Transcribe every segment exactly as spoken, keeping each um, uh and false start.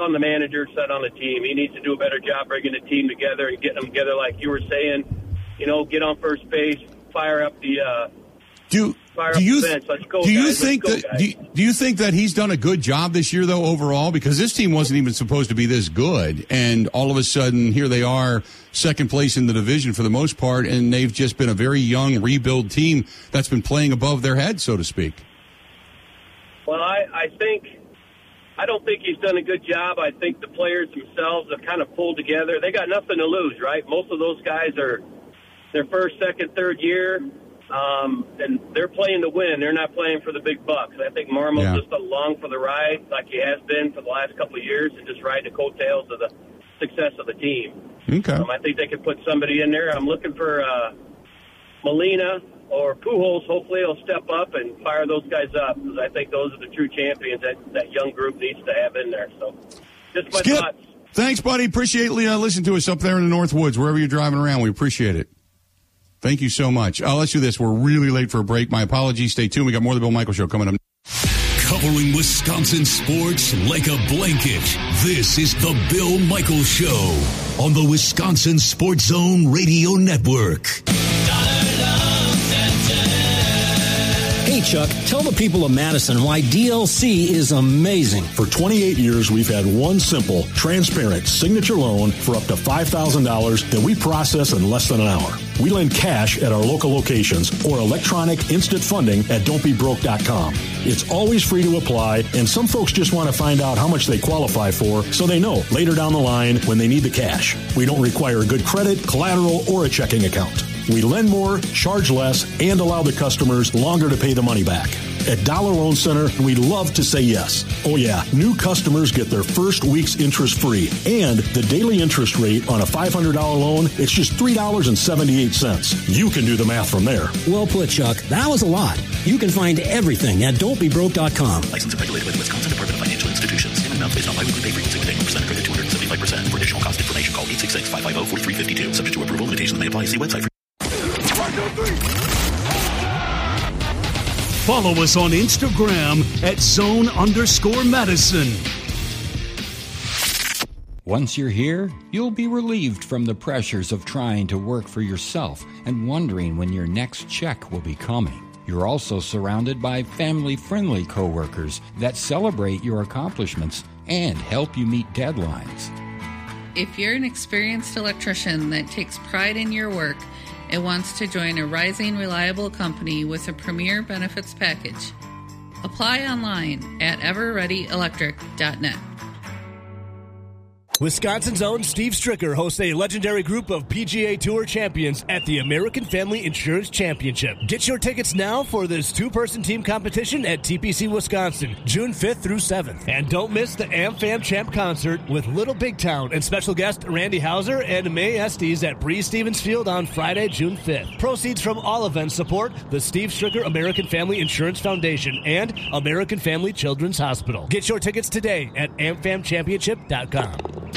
on the manager, it's not on the team. He needs to do a better job bringing the team together and getting them together, like you were saying. You know, get on first base, fire up the uh, do fire do up you the bench. Let's go, do you guys. think Let's go, that do you, do you think that he's done a good job this year though overall? Because this team wasn't even supposed to be this good, and all of a sudden here they are, second place in the division for the most part, and they've just been a very young rebuild team that's been playing above their head, so to speak. Well, I, I think I don't think he's done a good job. I think the players themselves have kind of pulled together. They got nothing to lose, right? Most of those guys are their first, second, third year, um, and they're playing to win. They're not playing for the big bucks. I think Marmo's yeah. just along for the ride, like he has been for the last couple of years, and just riding the coattails of the success of the team. Okay. Um, I think they could put somebody in there. I'm looking for uh, Molina or Pujols. Hopefully he'll step up and fire those guys up, because I think those are the true champions that that young group needs to have in there. So just my Skip, thoughts. Thanks, buddy. Appreciate uh, listening to us up there in the North Woods, wherever you're driving around. We appreciate it. Thank you so much. Uh, let's do this. We're really late for a break. My apologies. Stay tuned. We got more of the Bill Michaels Show coming up. Covering Wisconsin sports like a blanket. This is the Bill Michaels Show on the Wisconsin Sports Zone Radio Network. Hey, Chuck, tell the people of Madison why D L C is amazing. For twenty-eight years, we've had one simple, transparent signature loan for up to five thousand dollars that we process in less than an hour. We lend cash at our local locations or electronic instant funding at don't be broke dot com. It's always free to apply, and some folks just want to find out how much they qualify for so they know later down the line when they need the cash. We don't require good credit, collateral, or a checking account. We lend more, charge less, and allow the customers longer to pay the money back. At Dollar Loan Center, we love to say yes. Oh yeah, new customers get their first week's interest free. And the daily interest rate on a five hundred dollars loan, it's just three dollars and seventy-eight cents. You can do the math from there. Well put, Chuck. That was a lot. You can find everything at don't be broke dot com. Licensed and regulated by the Wisconsin Department of Financial Institutions. In amounts based on biweekly pay frequency with annual percent credit two hundred seventy-five percent. For additional cost information, call eight six six, five five zero, four three five two. Subject to approval, limitations may apply. See website for Follow us on Instagram at zone underscore Madison. Once you're here, you'll be relieved from the pressures of trying to work for yourself and wondering when your next check will be coming. You're also surrounded by family-friendly coworkers that celebrate your accomplishments and help you meet deadlines. If you're an experienced electrician that takes pride in your work and wants to join a rising, reliable company with a premier benefits package, apply online at ever ready electric dot net. Wisconsin's own Steve Stricker hosts a legendary group of P G A Tour champions at the American Family Insurance Championship. Get your tickets now for this two-person team competition at T P C Wisconsin, June fifth through seventh. And don't miss the AmFam Champ concert with Little Big Town and special guest Randy Hauser and May Estes at Breeze Stevens Field on Friday, June fifth. Proceeds from all events support the Steve Stricker American Family Insurance Foundation and American Family Children's Hospital. Get your tickets today at am fam championship dot com.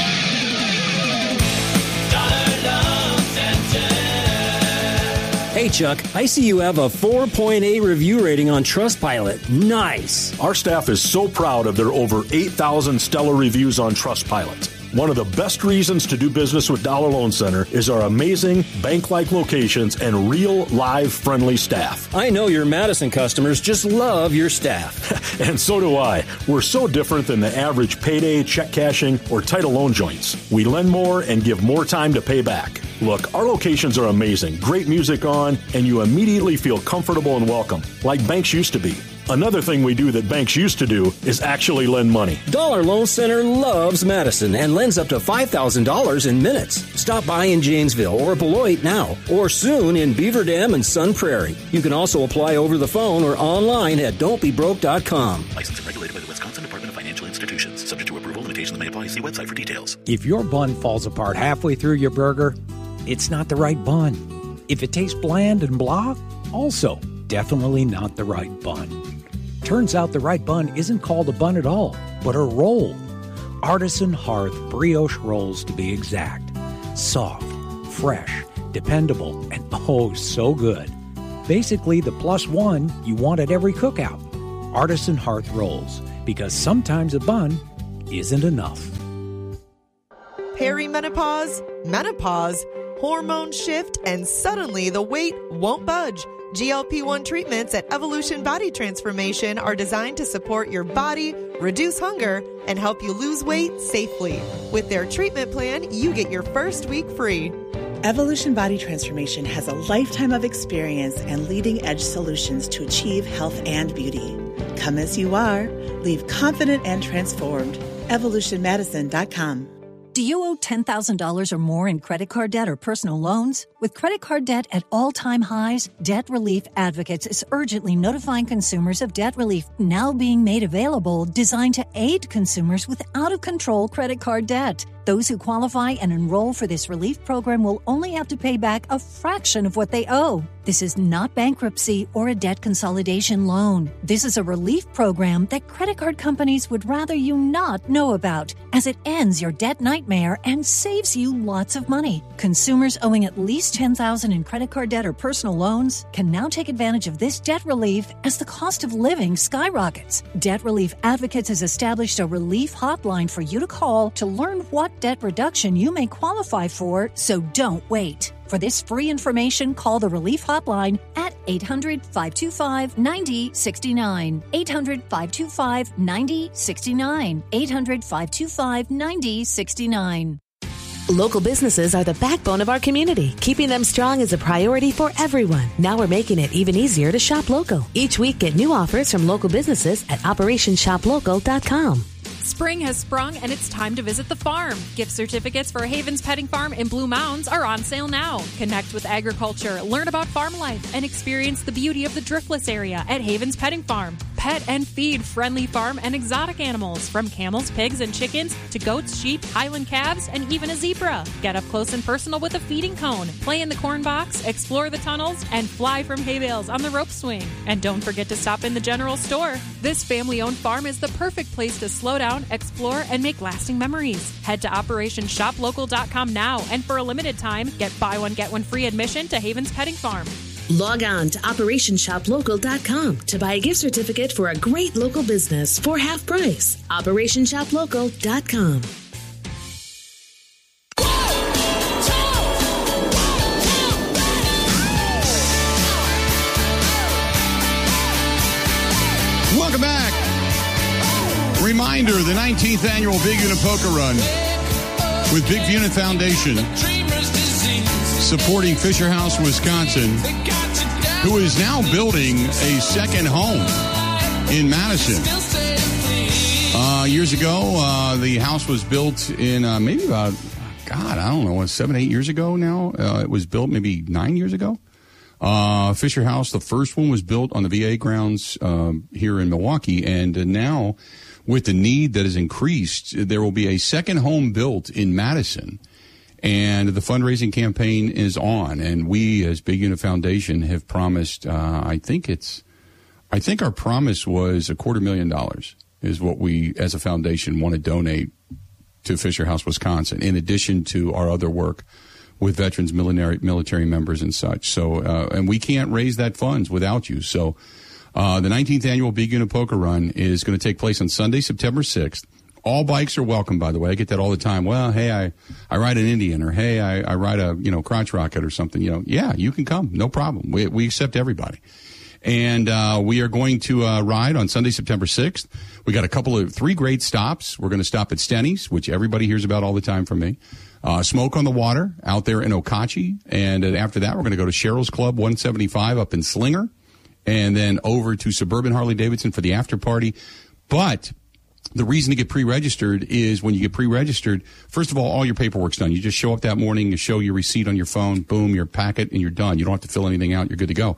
Hey, Chuck, I see you have a four point eight review rating on Trustpilot. Nice. Our staff is so proud of their over eight thousand stellar reviews on Trustpilot. One of the best reasons to do business with Dollar Loan Center is our amazing bank-like locations and real, live, friendly staff. I know your Madison customers just love your staff. And so do I. We're so different than the average payday, check cashing, or title loan joints. We lend more and give more time to pay back. Look, our locations are amazing, great music on, and you immediately feel comfortable and welcome, like banks used to be. Another thing we do that banks used to do is actually lend money. Dollar Loan Center loves Madison and lends up to five thousand dollars in minutes. Stop by in Janesville or Beloit now, or soon in Beaver Dam and Sun Prairie. You can also apply over the phone or online at don't be broke dot com. Licensed and regulated by the Wisconsin Department of Financial Institutions. Subject to approval, limitations may apply. See website for details. If your bun falls apart halfway through your burger, it's not the right bun. If it tastes bland and blah, also definitely not the right bun. Turns out the right bun isn't called a bun at all, but a roll. Artisan Hearth brioche rolls, to be exact. Soft, fresh, dependable, and oh, so good. Basically the plus one you want at every cookout. Artisan Hearth rolls, because sometimes a bun isn't enough. perimenopause, menopause, hormone shift, and suddenly the weight won't budge. G L P one treatments at Evolution Body Transformation are designed to support your body, reduce hunger, and help you lose weight safely. With their treatment plan, you get your first week free. Evolution Body Transformation has a lifetime of experience and leading-edge solutions to achieve health and beauty. Come as you are. Leave confident and transformed. evolution medicine dot com. Do you owe ten thousand dollars or more in credit card debt or personal loans? With credit card debt at all-time highs, Debt Relief Advocates is urgently notifying consumers of debt relief now being made available, designed to aid consumers with out-of-control credit card debt. Those who qualify and enroll for this relief program will only have to pay back a fraction of what they owe. This is not bankruptcy or a debt consolidation loan. This is a relief program that credit card companies would rather you not know about, as it ends your debt nightmare and saves you lots of money. Consumers owing at least ten thousand dollars in credit card debt or personal loans can now take advantage of this debt relief as the cost of living skyrockets. Debt Relief Advocates has established a relief hotline for you to call to learn what debt reduction you may qualify for, so don't wait. For this free information, call the Relief Hotline at eight hundred, five two five, nine zero six nine. eight hundred, five two five, nine zero six nine. eight hundred, five two five, nine zero six nine. Local businesses are the backbone of our community. Keeping them strong is a priority for everyone. Now we're making it even easier to shop local. Each week, get new offers from local businesses at operation shop local dot com. Spring has sprung and it's time to visit the farm. Gift certificates for Havens Petting Farm in Blue Mounds are on sale now. Connect with agriculture, learn about farm life, and experience the beauty of the driftless area at Havens Petting Farm. Pet and feed friendly farm and exotic animals, from camels, pigs, and chickens to goats, sheep, Highland calves, and even a zebra. Get up close and personal with a feeding cone, play in the corn box, explore the tunnels, and fly from hay bales on the rope swing. And don't forget to stop in the general store. This family-owned farm is the perfect place to slow down, explore, and make lasting memories. Head to operation shop local dot com now, and for a limited time, get buy one, get one free admission to Havens Petting Farm. Log on to operation shop local dot com to buy a gift certificate for a great local business for half price. operation shop local dot com. Welcome back. Reminder, the nineteenth annual Big Unit Poker Run with Big Unit Foundation, supporting Fisher House, Wisconsin, who is now building a second home in Madison. Uh, years ago, uh, the house was built in uh, maybe about, God, I don't know, what, seven, eight years ago now. Uh, it was built maybe nine years ago. Uh, Fisher House, the first one was built on the V A grounds um, here in Milwaukee, and uh, now with the need that has increased, there will be a second home built in Madison, and the fundraising campaign is on. And we, as Big Unit Foundation, have promised. Uh, I think it's, I think our promise was a quarter million dollars is what we, as a foundation, want to donate to Fisher House, Wisconsin, in addition to our other work with veterans, military, military members, and such. So, uh, and we can't raise that funds without you. So, uh, the nineteenth annual Big Unit Poker Run is going to take place on Sunday, September sixth. All bikes are welcome, by the way. I get that all the time. Well, hey, I, I ride an Indian, or hey, I, I ride a, you know, crotch rocket or something. You know, yeah, you can come. No problem. We, we accept everybody. And, uh, we are going to, uh, ride on Sunday, September sixth. We got a couple of, three great stops. We're going to stop at Stenny's, which everybody hears about all the time from me. Uh, Smoke on the Water out there in Okauchee. And uh, after that, we're going to go to Cheryl's Club one seventy-five up in Slinger, and then over to Suburban Harley-Davidson for the after party. But the reason to get pre-registered is when you get pre-registered, first of all, all your paperwork's done. You just show up that morning, you show your receipt on your phone, boom, your packet, and you're done. You don't have to fill anything out. You're good to go.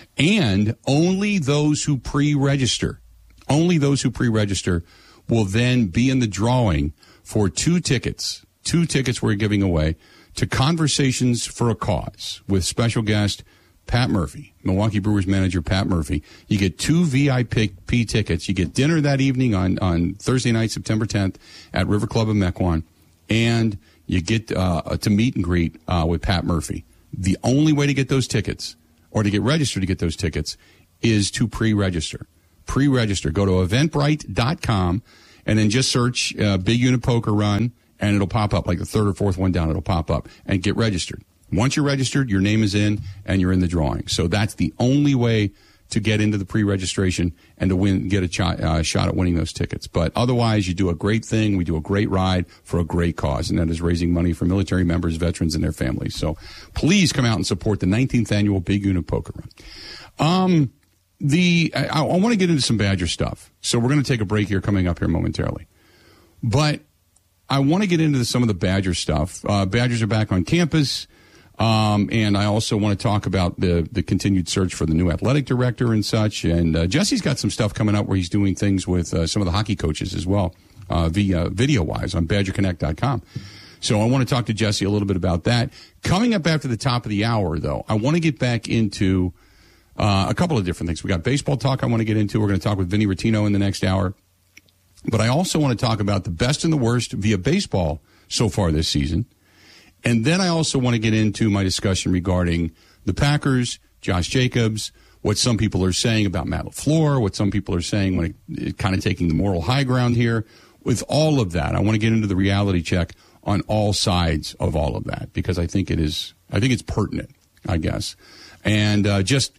And only those who pre-register, only those who pre-register will then be in the drawing for two tickets. Two tickets we're giving away to Conversations for a Cause with special guest Pat Murphy, Milwaukee Brewers manager Pat Murphy. You get two V I P tickets. You get dinner that evening on, on Thursday night, September tenth at River Club of Mequon, and you get uh, to meet and greet uh, with Pat Murphy. The only way to get those tickets, or to get registered to get those tickets, is to pre-register. Pre-register. Go to eventbrite dot com and then just search uh, Big Unit Poker Run, and it'll pop up, like the third or fourth one down, it'll pop up, and get registered. Once you're registered, your name is in, and you're in the drawing. So that's the only way to get into the pre-registration and to win, get a ch- uh, shot at winning those tickets. But otherwise, you do a great thing. We do a great ride for a great cause, and that is raising money for military members, veterans, and their families. So please come out and support the nineteenth annual Big Unit Poker Run. Um, the I, I want to get into some Badger stuff, so we're going to take a break here coming up here momentarily. But I want to get into some of the Badger stuff. Uh, Badgers are back on campus. Um, and I also want to talk about the, the continued search for the new athletic director and such. And uh, Jesse's got some stuff coming up where he's doing things with uh, some of the hockey coaches as well, uh, via video-wise on badger connect dot com. So I want to talk to Jesse a little bit about that. Coming up after the top of the hour, though, I want to get back into uh, a couple of different things. We got baseball talk I want to get into. We're going to talk with Vinny Rottino in the next hour. But I also want to talk about the best and the worst via baseball so far this season. And then I also want to get into my discussion regarding the Packers, Josh Jacobs, what some people are saying about Matt LaFleur, what some people are saying when it, it kind of taking the moral high ground here. With all of that, I want to get into the reality check on all sides of all of that because I think it is, I think it's pertinent, I guess. And uh, just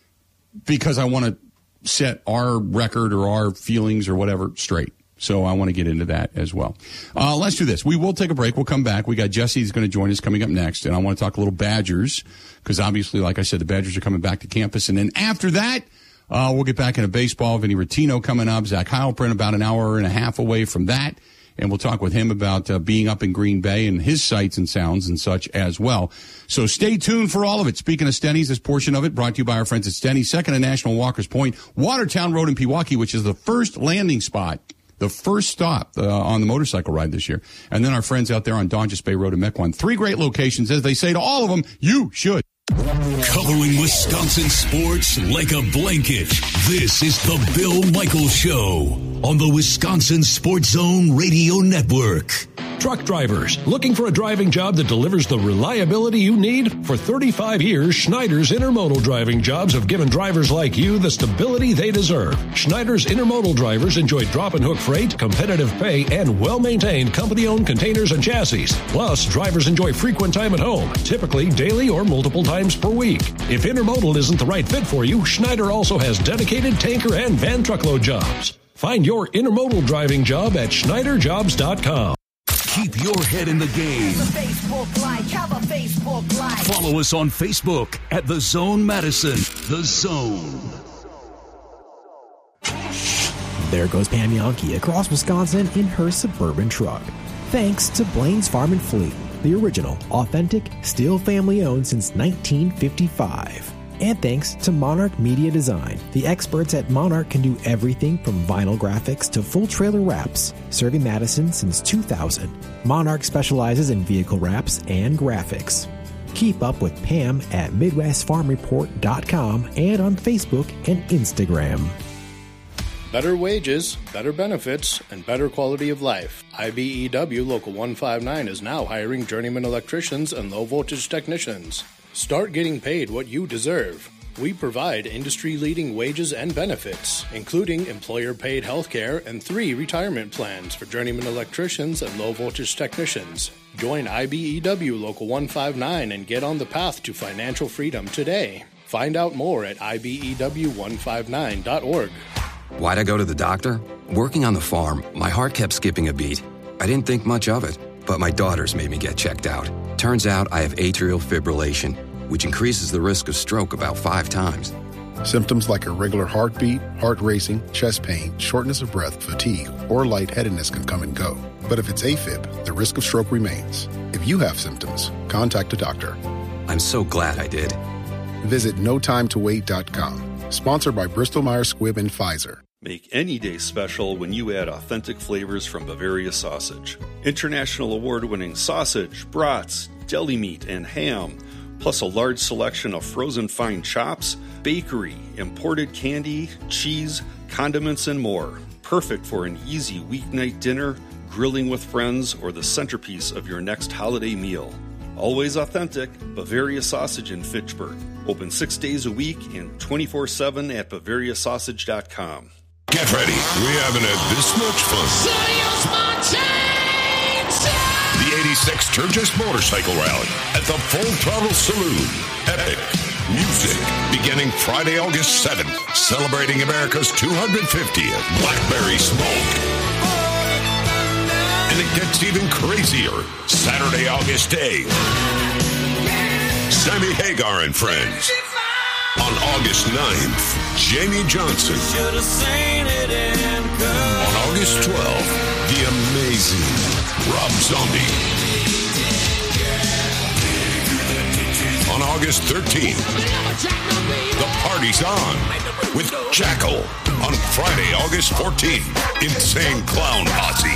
because I want to set our record or our feelings or whatever straight. So I want to get into that as well. Uh, let's do this. We will take a break. We'll come back. We got Jesse who's going to join us coming up next. And I want to talk a little Badgers because obviously, like I said, the Badgers are coming back to campus. And then after that, uh, we'll get back into baseball. Vinny Rottino coming up. Zach Heilprin about an hour and a half away from that. And we'll talk with him about uh, being up in Green Bay and his sights and sounds and such as well. So stay tuned for all of it. Speaking of Stenny's, this portion of it brought to you by our friends at Stenny's, second and National Walker's Point, Watertown Road in Pewaukee, which is the first landing spot. The first stop uh, on the motorcycle ride this year. And then our friends out there on Donges Bay Road in Mequon. Three great locations. As they say to all of them, you should. Covering Wisconsin sports like a blanket. This is the Bill Michaels Show on the Wisconsin Sports Zone Radio Network. Truck drivers, looking for a driving job that delivers the reliability you need? For thirty-five years, Schneider's Intermodal driving jobs have given drivers like you the stability they deserve. Schneider's Intermodal drivers enjoy drop and hook freight, competitive pay, and well-maintained company-owned containers and chassis. Plus, drivers enjoy frequent time at home, typically daily or multiple times per week. If Intermodal isn't the right fit for you, Schneider also has dedicated tanker and van truckload jobs. Find your Intermodal driving job at schneider jobs dot com. Keep your head in the game. Follow us on Facebook at The Zone Madison. The Zone. There goes Pam Yankee across Wisconsin in her Suburban truck. Thanks to Blaine's Farm and Fleet, the original, authentic, still family-owned since nineteen fifty-five. And thanks to Monarch Media Design. The experts at Monarch can do everything from vinyl graphics to full trailer wraps, serving Madison since two thousand. Monarch specializes in vehicle wraps and graphics. Keep up with Pam at midwest farm report dot com and on Facebook and Instagram. Better wages, better benefits, and better quality of life. I B E W Local one fifty-nine is now hiring journeyman electricians and low-voltage technicians. Start getting paid what you deserve. We provide industry-leading wages and benefits, including employer-paid health care and three retirement plans for journeyman electricians and low-voltage technicians. Join I B E W Local one fifty-nine and get on the path to financial freedom today. Find out more at I B E W one fifty-nine dot org. Why'd I go to the doctor? Working on the farm, my heart kept skipping a beat. I didn't think much of it, but my daughters made me get checked out. Turns out I have atrial fibrillation, which increases the risk of stroke about five times. Symptoms like irregular heartbeat, heart racing, chest pain, shortness of breath, fatigue, or lightheadedness can come and go. But if it's AFib, the risk of stroke remains. If you have symptoms, contact a doctor. I'm so glad I did. Visit no time to wait dot com. Sponsored by Bristol-Myers Squibb and Pfizer. Make any day special when you add authentic flavors from Bavaria Sausage. International award-winning sausage, brats, deli meat, and ham, plus a large selection of frozen fine chops, bakery, imported candy, cheese, condiments, and more. Perfect for an easy weeknight dinner, grilling with friends, or the centerpiece of your next holiday meal. Always authentic, Bavaria Sausage in Fitchburg. Open six days a week and twenty-four seven at bavaria sausage dot com. Get ready. We haven't had this much fun. eighty-six Sturgis Motorcycle Rally at the Full Throttle Saloon. Epic music beginning Friday, August seventh, celebrating America's two hundred fiftieth Blackberry Smoke. And it gets even crazier Saturday, August eighth. Sammy Hagar and Friends. On August ninth, Jamie Johnson. On August twelfth, the amazing Rob Zombie. On August thirteenth, the party's on with Jackal. On Friday, August fourteenth, Insane Clown Posse.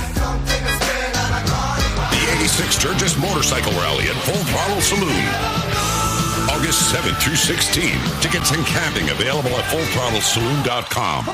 The eighty-six Sturgis Motorcycle Rally at Full Throttle Saloon. August seventh through sixteenth. Tickets and camping available at full throttle saloon dot com.